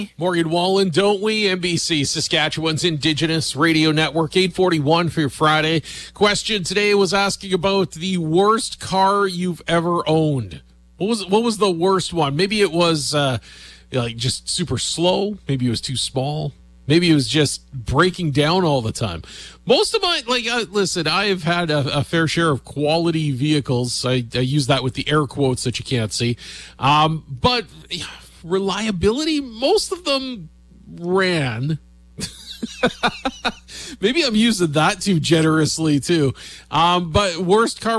Morgan Wallen, don't we? NBC, Saskatchewan's Indigenous Radio Network, 841 for your Friday. Question today was asking about the worst car you've ever owned. What was the worst one? Maybe it was like just super slow. Maybe it was too small. Maybe it was just breaking down all the time. Most of my, listen, I have had a fair share of quality vehicles. I use that with the air quotes that you can't see. But reliability, most of them ran. Maybe I'm using that too generously too. But worst car